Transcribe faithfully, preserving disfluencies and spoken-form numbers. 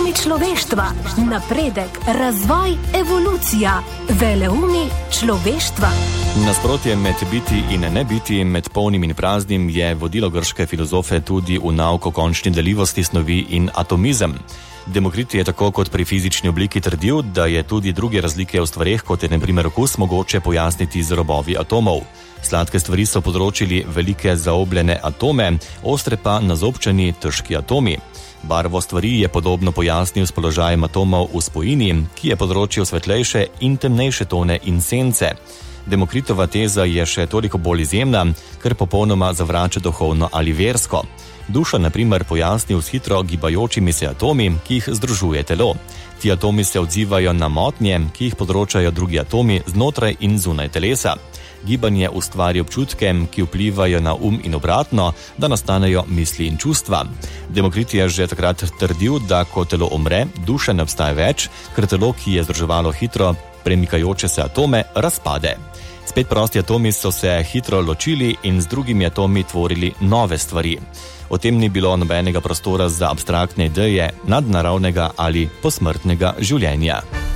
Veleumi človeštva, napredek, razvoj, evolucija. Veleumi človeštva. Nasprotje med biti in ne biti, med polnim in praznim je vodilo grške filozofe tudi v nauk o končni deljivosti snovi in atomizem. Demokrit je tako kot pri fizični obliki trdil, da je tudi druge razlike v stvareh, kot je na primer okus, mogoče pojasniti z robovi atomov. Sladke stvari so področili velike zaobljene atome, ostre pa nazobčani težki atomi. Barvo stvari je podobno pojasnil s položajem atomov v spojini, ki je področil svetlejše in temnejše tone in sence. Demokritova teza je še toliko bolj izjemna, ker popolnoma zavrača duhovno ali versko. Duša, na primer, pojasnil s hitro gibajočimi se atomi, ki jih združuje telo. Ti atomi se odzivajo na motnje, ki jih področajo drugi atomi znotraj in zunaj telesa. Gibanje ustvari občutke, ki vplivajo na um in obratno, da nastanejo misli in čustva. Demokrit je že takrat trdil, da ko telo umre, duša ne obstaja več, ker telo, ki je združevalo hitro premikajoče se atome, razpade. Spet prosti atomi so se hitro ločili in z drugimi atomi tvorili nove stvari. O tem ni bilo nobenega prostora za abstraktne ideje nadnaravnega ali posmrtnega življenja.